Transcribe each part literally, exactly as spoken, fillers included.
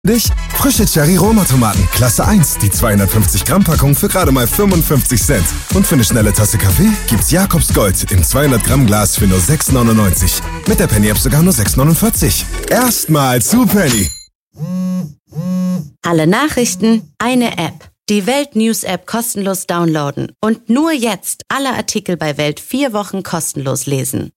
Dich? Frische Cherry-Roma-Tomaten, Klasse eins, die zweihundertfünfzig Gramm Packung für gerade mal fünfundfünfzig Cent. Und für eine schnelle Tasse Kaffee gibt's Jakobs Gold im zweihundert Gramm Glas für nur sechs neunundneunzig. Mit der Penny-App sogar nur sechs neunundvierzig. Erstmal zu Penny. Alle Nachrichten, eine App. Die Welt-News-App kostenlos downloaden. Und nur jetzt alle Artikel bei Welt vier Wochen kostenlos lesen.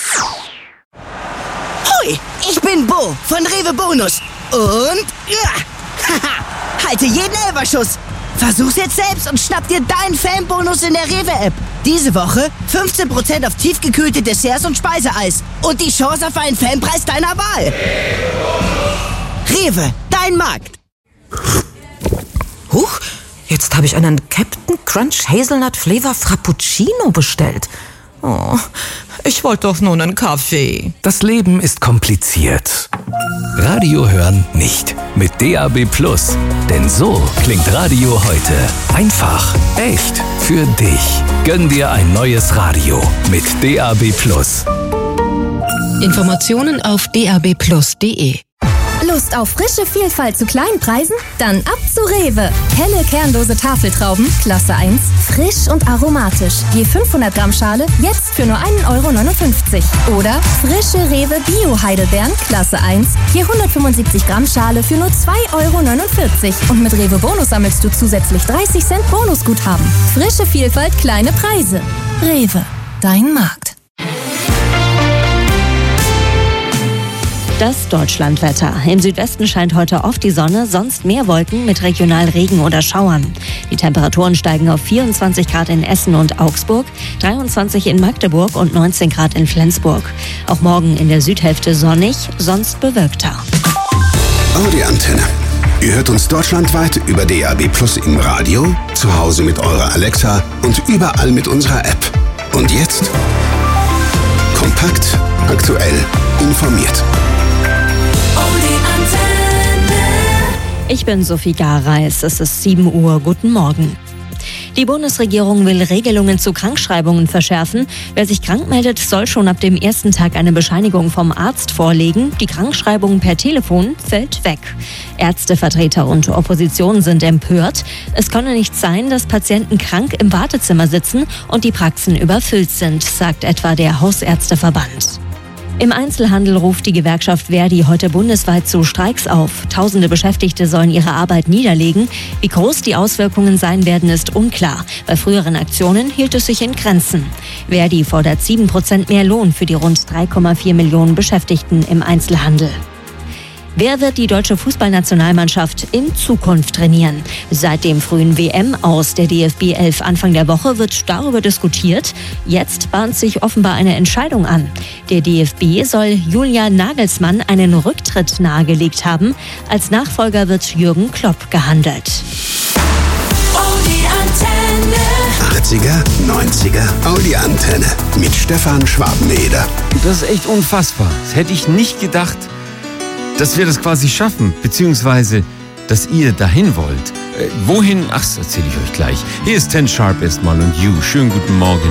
Hui, ich bin Bo von Rewe Bonus. Und ja, haha, halte jeden Elferschuss. Versuch's jetzt selbst und schnapp dir deinen Fanbonus in der Rewe-App. Diese Woche fünfzehn Prozent auf tiefgekühlte Desserts und Speiseeis. Und die Chance auf einen Fanpreis deiner Wahl. Rewe, dein Markt. Huch, jetzt habe ich einen Captain Crunch Hazelnut Flavor Frappuccino bestellt. Oh, ich wollte doch nur einen Kaffee. Das Leben ist kompliziert. Radio hören nicht. Mit D A B Plus. Denn so klingt Radio heute. Einfach, echt, für dich. Gönn dir ein neues Radio mit D A B Plus. Informationen auf d a b plus punkt d e. Lust auf frische Vielfalt zu kleinen Preisen? Dann ab zu Rewe. Helle kernlose Tafeltrauben, Klasse eins, frisch und aromatisch. Je fünfhundert Gramm Schale, jetzt für nur ein Euro neunundfünfzig. Oder frische Rewe Bio-Heidelbeeren, Klasse eins, je hundertfünfundsiebzig Gramm Schale für nur zwei Euro neunundvierzig. Und mit Rewe Bonus sammelst du zusätzlich dreißig Cent Bonusguthaben. Frische Vielfalt, kleine Preise. Rewe, dein Markt. Das Deutschlandwetter. Im Südwesten scheint heute oft die Sonne, sonst mehr Wolken mit regional Regen oder Schauern. Die Temperaturen steigen auf vierundzwanzig Grad in Essen und Augsburg, dreiundzwanzig in Magdeburg und neunzehn Grad in Flensburg. Auch morgen in der Südhälfte sonnig, sonst bewölkter. Audi Antenne. Ihr hört uns deutschlandweit über D A B Plus im Radio, zu Hause mit eurer Alexa und überall mit unserer App. Und jetzt? Kompakt, aktuell, informiert. Ich bin Sophie Gareis, es ist sieben Uhr, guten Morgen. Die Bundesregierung will Regelungen zu Krankschreibungen verschärfen. Wer sich krank meldet, soll schon ab dem ersten Tag eine Bescheinigung vom Arzt vorlegen. Die Krankschreibung per Telefon fällt weg. Ärztevertreter und Opposition sind empört. Es könne nicht sein, dass Patienten krank im Wartezimmer sitzen und die Praxen überfüllt sind, sagt etwa der Hausärzteverband. Im Einzelhandel ruft die Gewerkschaft Verdi heute bundesweit zu Streiks auf. Tausende Beschäftigte sollen ihre Arbeit niederlegen. Wie groß die Auswirkungen sein werden, ist unklar. Bei früheren Aktionen hielt es sich in Grenzen. Verdi fordert sieben Prozent mehr Lohn für die rund drei Komma vier Millionen Beschäftigten im Einzelhandel. Wer wird die deutsche Fußballnationalmannschaft in Zukunft trainieren? Seit dem frühen W M-Aus der D F B elf Anfang der Woche wird darüber diskutiert. Jetzt bahnt sich offenbar eine Entscheidung an. Der D F B soll Julian Nagelsmann einen Rücktritt nahegelegt haben. Als Nachfolger wird Jürgen Klopp gehandelt. Audi Antenne. achtziger, neunziger Audi Antenne mit Stefan Schwabeneder. Das ist echt unfassbar. Das hätte ich nicht gedacht, dass wir das quasi schaffen, beziehungsweise, dass ihr dahin wollt. Äh, wohin? Ach, das erzähle ich euch gleich. Hier ist Ten Sharp erstmal und You. Schönen guten Morgen.